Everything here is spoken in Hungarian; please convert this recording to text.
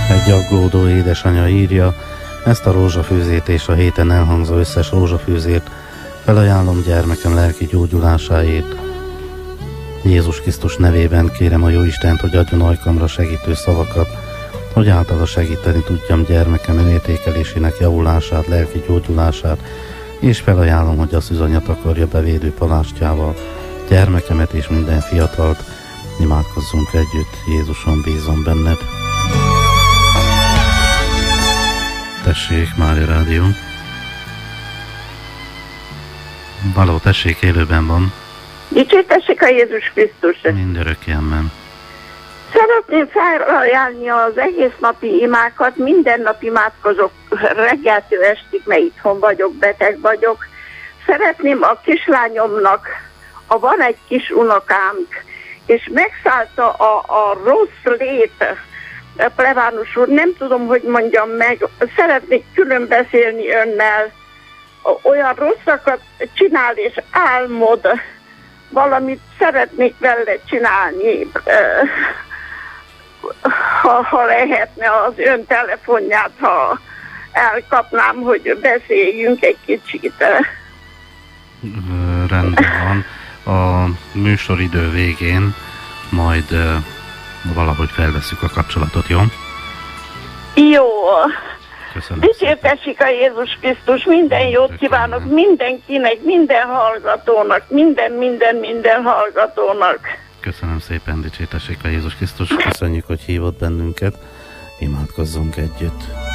Egy aggódó édesanyja írja, ezt a rózsafűzét és a héten elhangzó összes rózsafűzét felajánlom gyermekem lelki gyógyulásáért. Jézus Krisztus nevében kérem a Jóistent, hogy adjon ajkamra segítő szavakat, hogy általa segíteni tudjam gyermekem önértékelésének javulását, lelki gyógyulását, és felajánlom, hogy a szűzanya takarja bevédő palástjával gyermekemet és minden fiatalt. Imádkozzunk együtt, Jézuson bízom benned. Tessék, Mária Rádió. Való, tessék, élőben van. Dicsértessék a Jézus Krisztus. Mindörökké amen. Szeretném felajánlani az egész napi imákat, minden nap imádkozok reggeltől estig, mert itthon vagyok, beteg vagyok. Szeretném a kislányomnak, van egy kis unokám, és megszállta a rossz lét, plebánus úr, nem tudom, hogy mondjam meg, szeretnék külön beszélni önnel, olyan rosszakat csinál és álmod, valamit szeretnék vele csinálni, ha lehetne az ön telefonját, ha elkapnám, hogy beszéljünk egy kicsit. Rendben van. A műsoridő végén majd valahogy felveszük a kapcsolatot, jó? Jó. Köszönöm. Dicsértessék a Jézus Krisztus, minden jót kívánok mindenkinek, minden hallgatónak, minden hallgatónak. Köszönöm szépen, dicsértessék a Jézus Krisztus, köszönjük, hogy hívott bennünket, imádkozzunk együtt.